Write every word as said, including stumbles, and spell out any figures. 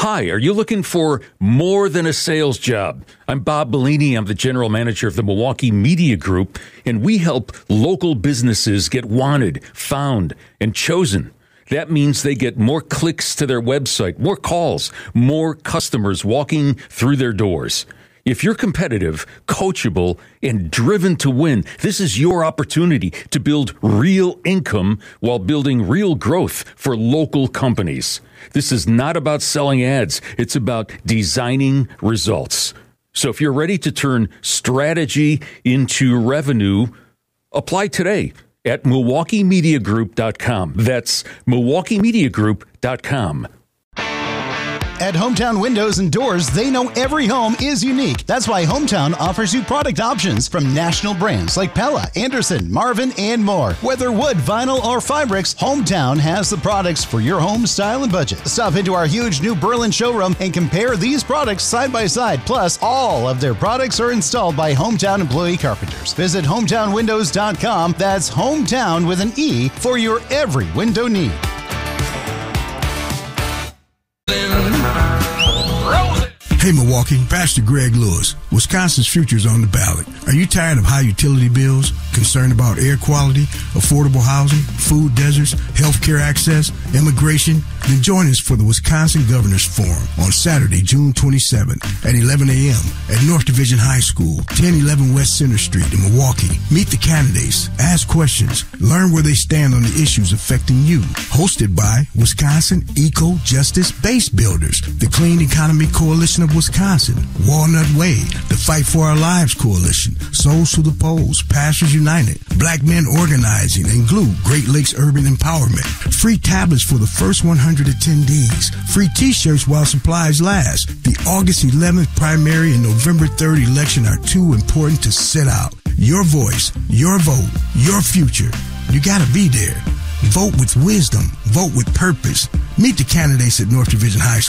Hi, are you looking for more than a sales job? I'm Bob Bellini. I'm the general manager of the Milwaukee Media Group, and we help local businesses get wanted, found, and chosen. That means they get more clicks to their website, more calls, more customers walking through their doors. If you're competitive, coachable, and driven to win, this is your opportunity to build real income while building real growth for local companies. This is not about selling ads. It's about designing results. So if you're ready to turn strategy into revenue, apply today at Milwaukee Media Group dot com. That's Milwaukee Media Group dot com. At Hometown Windows and Doors, they know every home is unique. That's why Hometown offers you product options from national brands like Pella, Anderson, Marvin, and more. Whether wood, vinyl, or Fibrix, Hometown has the products for your home style and budget. Stop into our huge new Berlin showroom and compare these products side by side. Plus, all of their products are installed by Hometown employee carpenters. Visit Hometown Windows dot com. That's Hometown with an E for your every window need. Hey Milwaukee, Pastor Greg Lewis. Wisconsin's future is on the ballot. Are you tired of high utility bills, concerned about air quality, affordable housing, food deserts, healthcare access, immigration? Then join us for the Wisconsin Governors Forum on Saturday, June twenty-seventh at eleven a.m. at North Division High School, ten eleven West Center Street in Milwaukee. Meet the candidates, ask questions, learn where they stand on the issues affecting you. Hosted by Wisconsin Eco Justice Base Builders, the Clean Economy Coalition of Wisconsin, Walnut Way, the Fight for Our Lives Coalition, Souls to the Polls, Pastors United, Black Men Organizing, and Glue, Great Lakes Urban Empowerment. Free tablets for the first one hundred attendees. Free t-shirts while supplies last. The August eleventh primary and November third election are too important to sit out. Your voice, your vote, your future. You gotta be there. Vote with wisdom. Vote with purpose. Meet the candidates at North Division High School.